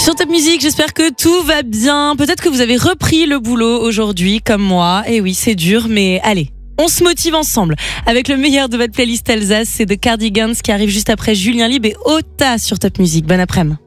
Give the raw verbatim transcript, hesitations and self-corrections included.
Sur Top Music, j'espère que tout va bien. Peut-être que vous avez repris le boulot aujourd'hui, comme moi. Et oui, c'est dur, mais allez, on se motive ensemble. Avec le meilleur de votre playlist Alsace, c'est The Cardigans qui arrive juste après Julien Lieb et Ota sur Top Music. Bon après-midi.